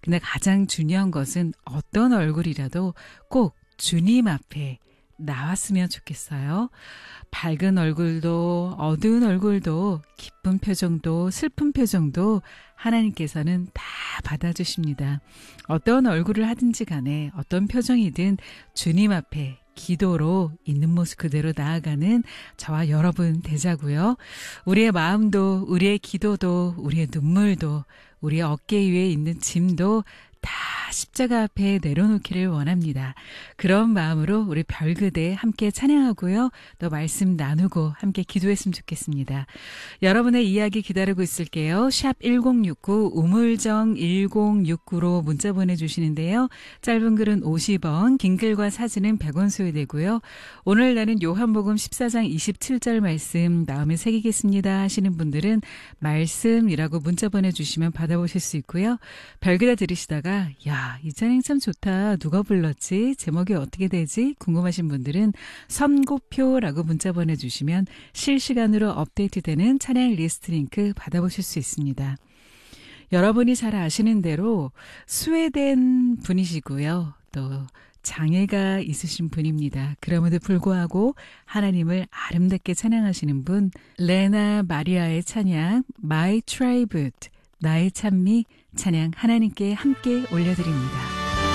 근데 가장 중요한 것은 어떤 얼굴이라도 꼭 주님 앞에 나왔으면 좋겠어요. 밝은 얼굴도 어두운 얼굴도 기쁜 표정도 슬픈 표정도 하나님께서는 다 받아주십니다. 어떤 얼굴을 하든지 간에 어떤 표정이든 주님 앞에 기도로 있는 모습 그대로 나아가는 저와 여러분 되자고요. 우리의 마음도 우리의 기도도 우리의 눈물도 우리의 어깨 위에 있는 짐도 다 십자가 앞에 내려놓기를 원합니다. 그런 마음으로 우리 별그대 함께 찬양하고요. 또 말씀 나누고 함께 기도했으면 좋겠습니다. 여러분의 이야기 기다리고 있을게요. 샵 1069 우물정 1069로 문자 보내주시는데요. 짧은 글은 50원, 긴 글과 사진은 100원 소요되고요. 오늘 나는 요한복음 14장 27절 말씀 마음에 새기겠습니다 하시는 분들은 말씀이라고 문자 보내주시면 받아보실 수 있고요. 별그대 들으시다가 야, 이 찬양 참 좋다. 누가 불렀지? 제목이 어떻게 되지? 궁금하신 분들은 선고표라고 문자 보내주시면 실시간으로 업데이트되는 찬양 리스트 링크 받아보실 수 있습니다. 여러분이 잘 아시는 대로 스웨덴 분이시고요. 또 장애가 있으신 분입니다. 그럼에도 불구하고 하나님을 아름답게 찬양하시는 분 레나 마리아의 찬양 My Tribute 나의 찬미 찬양 하나님께 함께 올려드립니다.